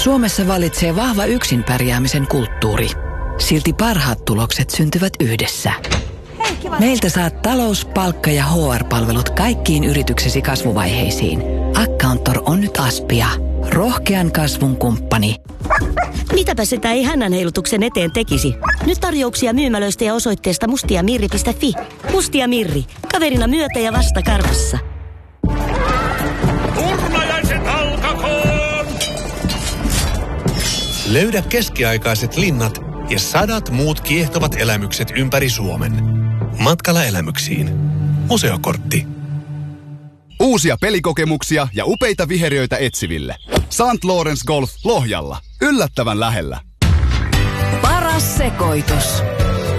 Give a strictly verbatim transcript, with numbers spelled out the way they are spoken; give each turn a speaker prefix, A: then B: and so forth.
A: Suomessa vallitsee vahva yksin pärjäämisen kulttuuri. Silti parhaat tulokset syntyvät yhdessä. Meiltä saat talous-, palkka- ja H R-palvelut kaikkiin yrityksesi kasvuvaiheisiin. Accountor on nyt Aspia. Rohkean kasvun kumppani.
B: Mitäpä sitä ei hännän heilutuksen eteen tekisi? Nyt tarjouksia myymälöistä ja osoitteesta mustiamirri piste fi. Mustia Mirri. Kaverina myötä ja vasta karvassa.
C: Turnajaiset alkakoon!
D: Löydä keskiaikaiset linnat ja sadat muut kiehtovat elämykset ympäri Suomen. Matkalla elämyksiin. Museokortti.
E: Uusia pelikokemuksia ja upeita viheriöitä etsiville. Saint Lawrence Golf Lohjalla. Yllättävän lähellä.
A: Paras sekoitus.